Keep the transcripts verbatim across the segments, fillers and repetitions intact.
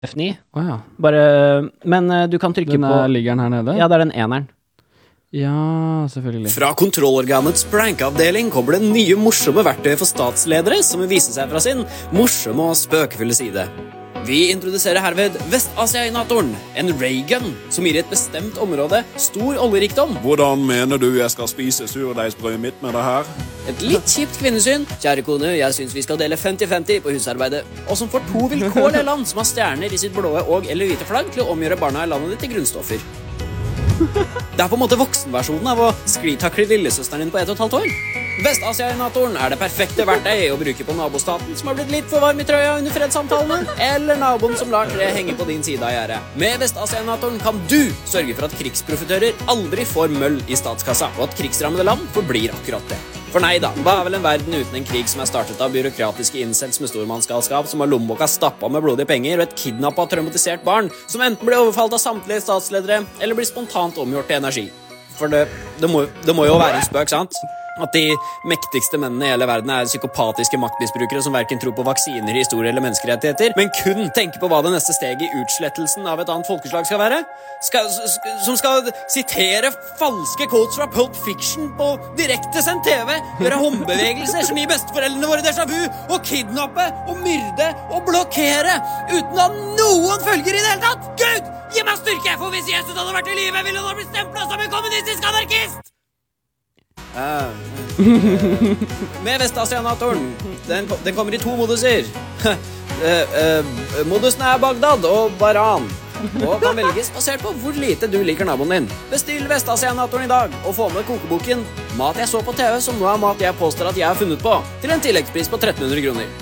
F ni. Åja. Bare, men eh, du kan trykke Den på... er, ligger den her nede? Ja, det er den eneren. Ja, selvfølgelig. Fra kontrollorganets prankavdeling kommer det nye morsomme verktøy for statsledere som vil vise seg fra sin morsomme og spøkefulle side. Vi introduserer herved Vest-Asiainatoren, en raygun som gir et bestemt område stor oljerikdom. Hvordan mener du jeg skal spise surdeigsbrødet mitt med det her? Et litt kjipt kvinnesyn. Kjære kone, jeg synes vi skal dele femti femti på husarbeidet. Og som får to vilkårlige land som har stjerner i sitt blåe og eller hvite flagg til å omgjøre barna i landet ditt til grunnstoffer. Det er på en måte voksenversjonen av å sklitakle lillesøsteren din på ett og et halvt år. Vest-Asiainatoren er det perfekte verktøy å bruke på nabostaten som har blitt litt for varm i trøya under fredssamtalene, eller naboen som lar tre henge på din side av gjerdet. Med Vest-Asiainatoren kan du sørge for at krigsprofitører aldri får møll i statskassa, og at krigsrammede land forblir akkurat det. For nei da, hva er vel en verden uten en krig som er startet av byråkratiske incels med stormannsgalskap, som har lommeboka stappa med blodige penger, og et kidnappet og traumatisert barn, som enten blir overfalt av samtlige statsledere, eller blir spontant omgjort til energi. For det, det, må, det må jo være en spøk, sant? At de mektigste mennene i hele verden er psykopatiske maktmisbrukere som hverken tror på vaksiner, historie eller menneskerettigheter, men kun tenker på hva det neste steget i utslettelsen av et annet folkeslag skal være. Skal, som skal sitere falske quotes fra Pulp Fiction på direktesendt T V, gjøre håndbevegelser som gir besteforeldrene våre déjà vu, og kidnappe og myrde og blokkere uten å ha noen følger i det hele tatt. Gud, gi meg styrke, for hvis Jesus hadde vært i live, ville han ha blitt stemplet som en kommunistisk anarkist. Uh, uh, med Vest-Asianatoren den, den kommer i to moduser. uh, uh, Modusen er Bagdad og Baran, og kan velges basert på hvor lite du liker naboen din. Bestill Vest-Asianatoren i dag og få med kokeboken Mat jeg så på T V som nå er mat jeg påstår at jeg har funnet på, til en tilleggspris på tretten hundre kroner.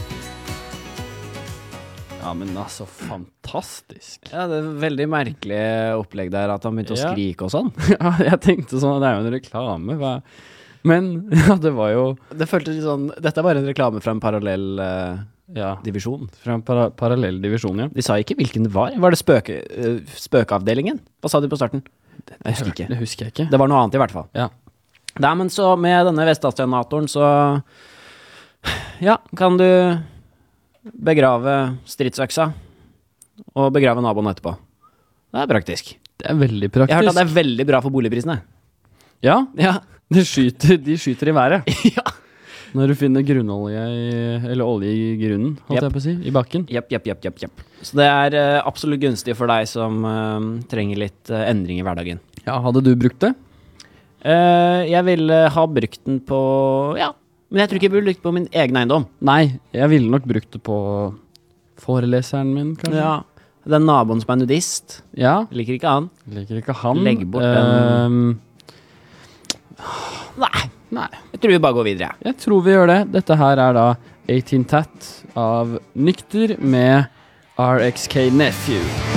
Ja, men altså, fantastisk. Ja, det er veldig merkelig opplegg der, at han begynte å Ja. skrike og sånn. Ja, jeg tenkte sånn, det er jo en reklame. Hva? Men, ja, det var jo... Det føltes litt sånn, dette er bare en reklame fra en parallell uh, Ja, divisjon. fra en para parallell divisjon, ja. De sa ikke hvilken det var. Var det spøke, uh, spøkeavdelingen? Hva sa de på starten? Jeg husker ikke. Det husker jeg ikke. Det var noe annet i hvert fall. Ja. Nei, men så med denne Vest-Asianatoren så... Ja, kan du begrave stridsøksa og begrave naboen etterpå. Det er praktisk. Det er veldig praktisk. Jeg har hørt at det er veldig bra for boligprisene. Ja, Ja. de skyter, de skyter i været. Ja. Når du finner grunnolje i, eller olje i grunnen, holdt Yep. jeg på å si, i bakken. Jepp, jepp, jepp, jepp, jepp. Så det er uh, absolutt gunstig for deg som uh, trenger litt uh, endring i hverdagen. Ja, hadde du brukt det? Uh, jeg ville ha brukt den på... Ja, men jeg tror ikke jeg ville brukt på min egen eiendom. Nei, jeg ville nok brukt det på foreleseren min, kanskje. Ja. Den naboen som er nudist. Ja, Liker ikke han. liker ikke han. Legg bort den. Ehm, Nei, Nei, jeg tror vi bare går videre. jeg tror vi gjør det. Dette her er da eighteen Tat av Nykter med R X K Nephew.